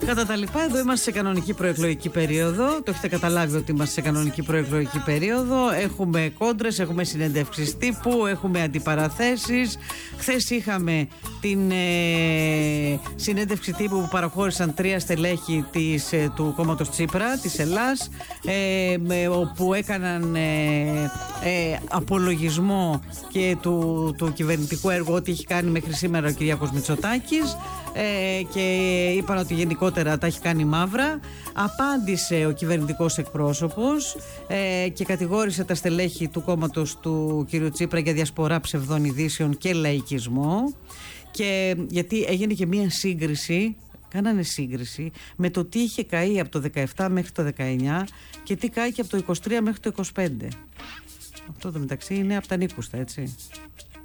Κατά τα λοιπά, εδώ είμαστε σε κανονική προεκλογική περίοδο. Το έχετε καταλάβει ότι είμαστε σε κανονική προεκλογική περίοδο. Έχουμε κόντρες, έχουμε συνεντεύξεις τύπου, έχουμε αντιπαραθέσεις. Χθες είχαμε την συνέντευξη τύπου που παραχώρησαν 3 στελέχη του κόμματος Τσίπρα, της Ελλάς, όπου έκαναν απολογισμό και του κυβερνητικού έργου, ό,τι έχει κάνει μέχρι σήμερα ο Κυριάκος Μητσοτάκης, και είπαν ότι γενικότερα τα έχει κάνει μαύρα. Απάντησε ο κυβερνητικός εκπρόσωπος και κατηγόρησε τα στελέχη του κόμματος του κ. Τσίπρα για διασπορά ψευδών ειδήσεων και λαϊκισμό, και γιατί έγινε και μία σύγκριση. Κάνανε σύγκριση με το τι είχε καεί από το 17 μέχρι το 19 και τι κάει και από το 23 μέχρι το 25. Αυτό το μεταξύ είναι από τα νίκουστα, έτσι.